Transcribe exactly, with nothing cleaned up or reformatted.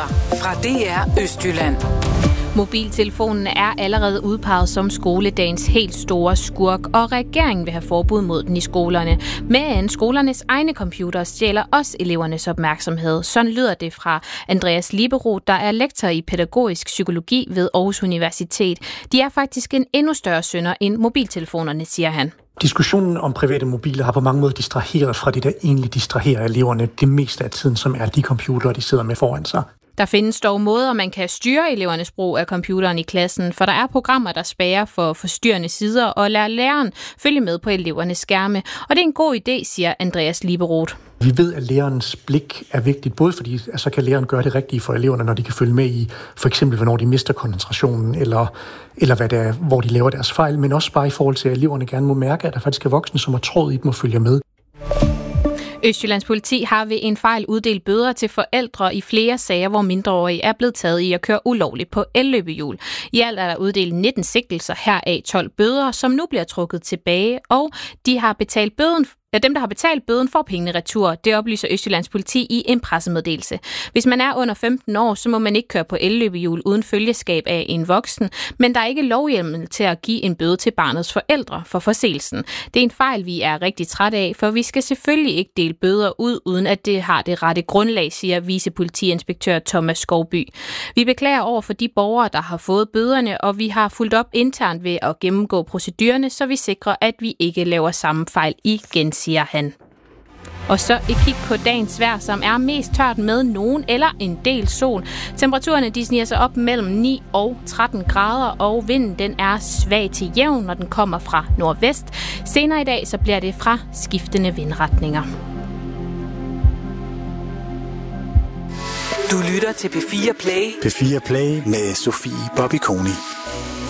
Nyheder fra D R Østjylland. Mobiltelefonen er allerede udpeget som skoledagens helt store skurk, og regeringen vil have forbud mod den i skolerne. Men skolernes egne computere stjæler også elevernes opmærksomhed. Sådan lyder det fra Andreas Lieberoth, der er lektor i pædagogisk psykologi ved Aarhus Universitet. De er faktisk en endnu større synder end mobiltelefonerne, siger han. Diskussionen om private mobiler har på mange måder distraheret fra det, der egentlig distraherer eleverne det meste af tiden, som er de computere, de sidder med foran sig. Der findes dog måder, man kan styre elevernes brug af computeren i klassen, for der er programmer, der spærrer for forstyrrende sider og lader læreren følge med på elevernes skærme. Og det er en god idé, siger Andreas Lieberoth. Vi ved, at lærerens blik er vigtigt, både fordi så altså kan læreren gøre det rigtige for eleverne, når de kan følge med i, for eksempel hvornår de mister koncentrationen, eller, eller hvad det er, hvor de laver deres fejl, men også bare i forhold til, at eleverne gerne må mærke, at der faktisk er voksne, som har tråd i dem og følger med. Østjyllands politi har ved en fejl uddelt bøder til forældre i flere sager, hvor mindreårige er blevet taget i at køre ulovligt på elløbehjul. I alt er der uddelt nitten sigtelser, heraf tolv bøder, som nu bliver trukket tilbage, og de har betalt bøden. Ja, dem, der har betalt bøden, får pengene retur. Det oplyser Østjyllands politi i en pressemeddelelse. Hvis man er under femten år, så må man ikke køre på elløbehjul uden følgeskab af en voksen, men der er ikke lovhjemmel til at give en bøde til barnets forældre for forseelsen. Det er en fejl, vi er rigtig træt af, for vi skal selvfølgelig ikke dele bøder ud, uden at det har det rette grundlag, siger vicepolitiinspektør Thomas Skovby. Vi beklager over for de borgere, der har fået bøderne, og vi har fulgt op internt ved at gennemgå procedurerne, så vi sikrer, at vi ikke laver samme fejl igen, siger han. Og så et kig på dagens vejr, som er mest tørt med nogen eller en del sol. Temperaturerne de sniger sig op mellem ni og tretten grader, og vinden den er svag til jævn, når den kommer fra nordvest. Senere i dag så bliver det fra skiftende vindretninger. Du lytter til P fire Play. P fire Play med Sofie Bobby Koni.